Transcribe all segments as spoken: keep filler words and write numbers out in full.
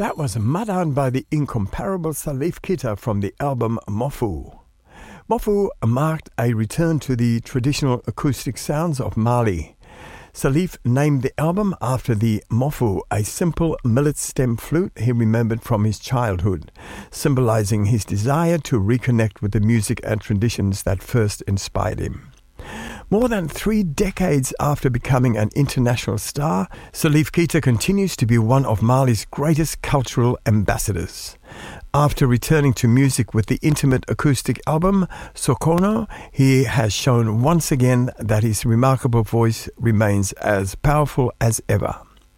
That was Madan by the incomparable Salif Keita from the album Mofu. Mofu marked a return to the traditional acoustic sounds of Mali. Salif named the album after the mofu, a simple millet stem flute he remembered from his childhood, symbolizing his desire to reconnect with the music and traditions that first inspired him. More than three decades after becoming an international star, Salif Keita continues to be one of Mali's greatest cultural ambassadors. After returning to music with the intimate acoustic album Sokono, he has shown once again that his remarkable voice remains as powerful as ever.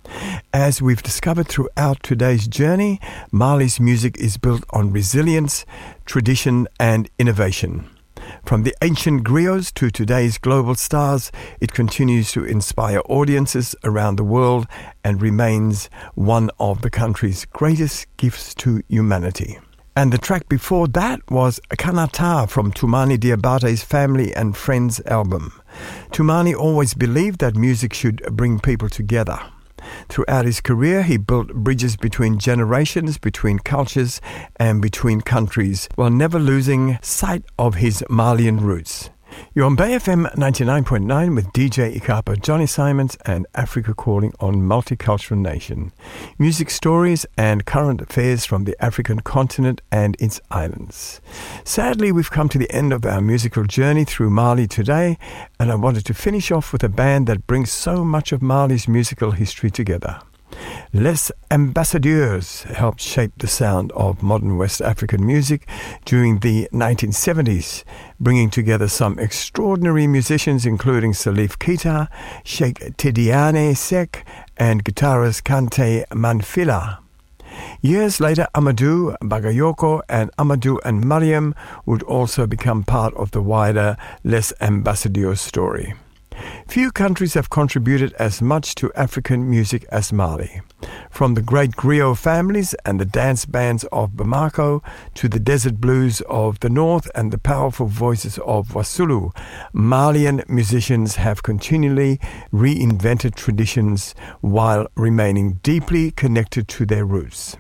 As we've discovered throughout today's journey, Mali's music is built on resilience, tradition, and innovation. From the ancient griots to today's global stars, it continues to inspire audiences around the world and remains one of the country's greatest gifts to humanity. And the track before that was Kanata from Toumani Diabate's Family and Friends album. Toumani always believed that music should bring people together. Throughout his career, he built bridges between generations, between cultures, and between countries, while never losing sight of his Malian roots. You're on Bay F M ninety-nine point nine with D J Ikapa, Johnny Simons, and Africa Calling on Multicultural Nation. Music stories and current affairs from the African continent and its islands. Sadly, we've come to the end of our musical journey through Mali today, and I wanted to finish off with a band that brings so much of Mali's musical history together. Les Ambassadeurs helped shape the sound of modern West African music during the nineteen seventies, bringing together some extraordinary musicians including Salif Keita, Sheikh Tidiane Seck, and guitarist Kante Manfila. Years later, Amadou Bagayoko and Amadou and Mariam would also become part of the wider Les Ambassadeurs story. Few countries have contributed as much to African music as Mali. From the great griot families and the dance bands of Bamako to the desert blues of the north and the powerful voices of Wassoulou, Malian musicians have continually reinvented traditions while remaining deeply connected to their roots.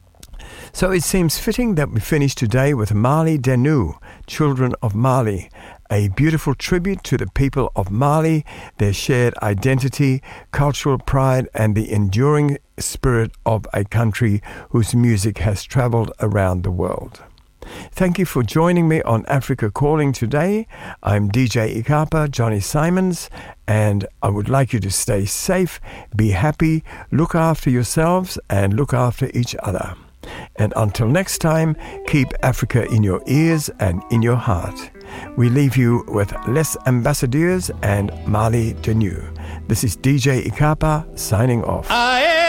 So it seems fitting that we finish today with Mali Denu, Children of Mali, a beautiful tribute to the people of Mali, their shared identity, cultural pride, and the enduring spirit of a country whose music has traveled around the world. Thank you for joining me on Africa Calling today. I'm D J Ikapa, Johnny Simons, and I would like you to stay safe, be happy, look after yourselves, and look after each other. And until next time, keep Africa in your ears and in your heart. We leave you with Les Ambassadeurs and Mali Denu. This is D J Ikapa signing off.